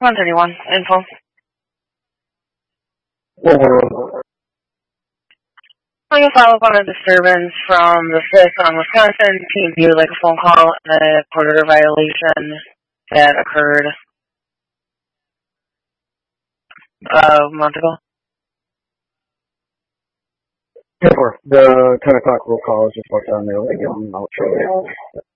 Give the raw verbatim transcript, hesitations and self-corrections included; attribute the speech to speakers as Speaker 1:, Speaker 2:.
Speaker 1: one thirty-one, info.
Speaker 2: Over.
Speaker 1: I can follow up on a disturbance from the fifth on Wisconsin. Team View, like a phone call, a court order violation that occurred uh, a month ago.
Speaker 2: Over. The ten o'clock roll call is just what's on there. We'll get them out shortly.